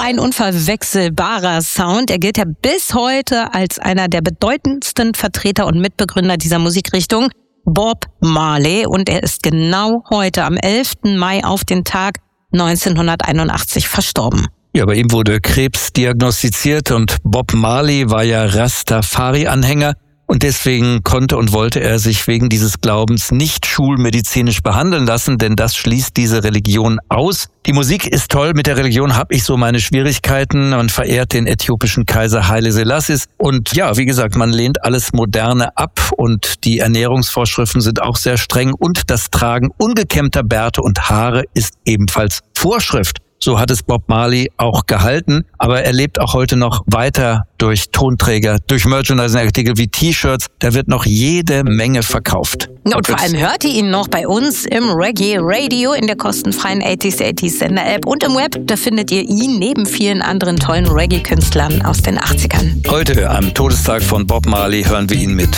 ein unverwechselbarer Sound. Er gilt ja bis heute als einer der bedeutendsten Vertreter und Mitbegründer dieser Musikrichtung, Bob Marley. Und er ist genau heute am 11. Mai auf den Tag 1981 verstorben. Ja, bei ihm wurde Krebs diagnostiziert und Bob Marley war ja Rastafari-Anhänger. Und deswegen konnte und wollte er sich wegen dieses Glaubens nicht schulmedizinisch behandeln lassen, denn das schließt diese Religion aus. Die Musik ist toll, mit der Religion habe ich so meine Schwierigkeiten. Man verehrt den äthiopischen Kaiser Haile Selassie. Und ja, wie gesagt, man lehnt alles Moderne ab und die Ernährungsvorschriften sind auch sehr streng. Und das Tragen ungekämmter Bärte und Haare ist ebenfalls Vorschrift. So hat es Bob Marley auch gehalten, aber er lebt auch heute noch weiter durch Tonträger, durch Merchandising-Artikel wie T-Shirts. Da wird noch jede Menge verkauft. Und vor allem hört ihr ihn noch bei uns im Reggae Radio in der kostenfreien 80s Sender-App und im Web. Da findet ihr ihn neben vielen anderen tollen Reggae-Künstlern aus den 80ern. Heute, am Todestag von Bob Marley, hören wir ihn mit